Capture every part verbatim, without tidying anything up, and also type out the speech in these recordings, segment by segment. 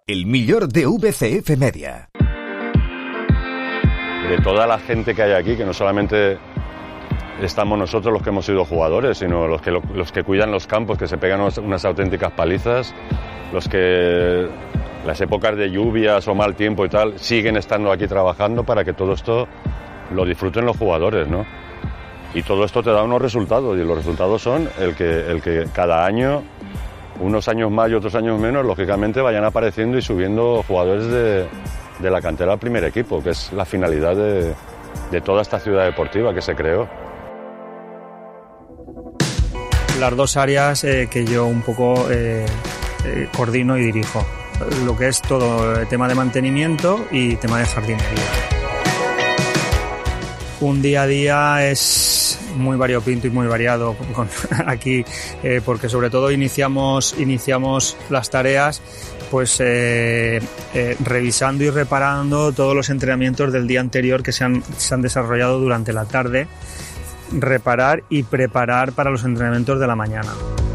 el millor de V C F Media. De toda la gente que hay aquí, que no solamente estamos nosotros los que hemos sido jugadores, sino los que, los que cuidan los campos, que se pegan unas, unas auténticas palizas, los que las épocas de lluvias o mal tiempo y tal siguen estando aquí trabajando para que todo esto lo disfruten los jugadores, ¿no? Y todo esto te da unos resultados, y los resultados son el que, el que cada año, unos años más y otros años menos, lógicamente vayan apareciendo y subiendo jugadores de, de la cantera al primer equipo, que es la finalidad de, de toda esta ciudad deportiva que se creó. Las dos áreas eh, que yo un poco eh, eh, coordino y dirijo, lo que es todo el tema de mantenimiento y tema de jardinería. Un día a día es muy variopinto y muy variado con, aquí, eh, porque sobre todo iniciamos, iniciamos las tareas pues eh, eh, revisando y reparando todos los entrenamientos del día anterior que se han, se han desarrollado durante la tarde, reparar y preparar para los entrenamientos de la mañana.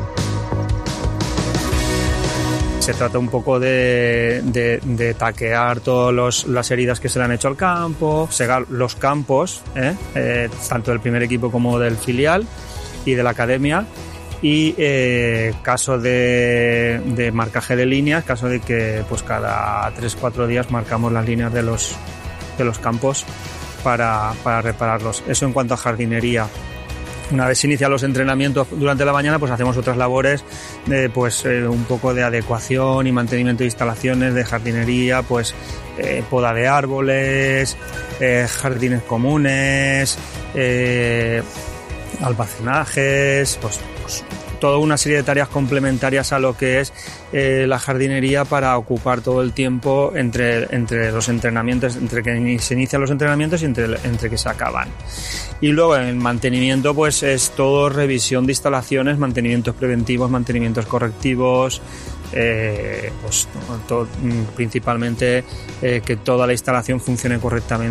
Se trata un poco de, de, de taquear todas las heridas que se le han hecho al campo, segar los campos, ¿eh? Eh, tanto del primer equipo como del filial y de la academia, y eh, caso de, de marcaje de líneas, caso de que pues cada tres cuatro días marcamos las líneas de los, de los campos para, para repararlos. Eso en cuanto a jardinería. Una vez se inician los entrenamientos durante la mañana, pues hacemos otras labores de pues eh, un poco de adecuación y mantenimiento de instalaciones de jardinería, pues eh, poda de árboles, eh, jardines comunes, eh, almacenajes, pues, pues toda una serie de tareas complementarias a lo que es eh, la jardinería para ocupar todo el tiempo entre, entre los entrenamientos, entre que se inician los entrenamientos y entre, entre que se acaban. Y luego en el mantenimiento pues es todo revisión de instalaciones, mantenimientos preventivos, mantenimientos correctivos, eh, pues to, principalmente eh, que toda la instalación funcione correctamente.